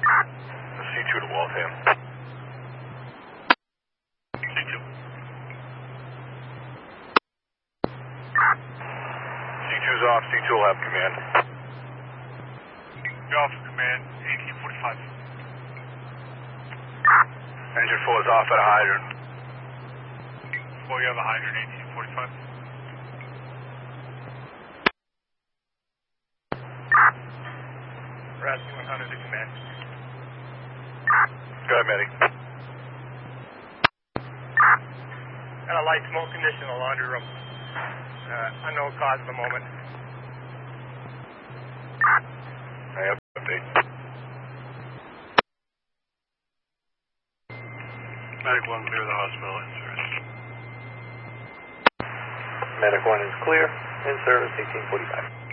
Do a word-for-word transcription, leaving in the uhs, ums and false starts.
C two to Waltham. C two. C two's off, C two will have command. You're off command, eighteen forty-five. Engine four is off at a hydrant. Four, you have a hydrant, eighteen forty-five. Rescue one hundred to command. Go ahead, Matty. Got a light smoke condition in the laundry room. Uh, unknown cause at the moment. I have an update. Medic one, clear the hospital in service. Medic one is clear, in service, eighteen forty-five.